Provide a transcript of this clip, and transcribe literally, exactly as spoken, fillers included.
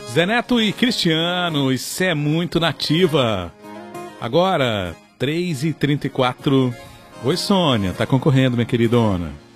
Zé Neto e Cristiano, isso é muito nativa. Agora, três e trinta e quatro. Oi, Sônia, tá concorrendo, minha queridona?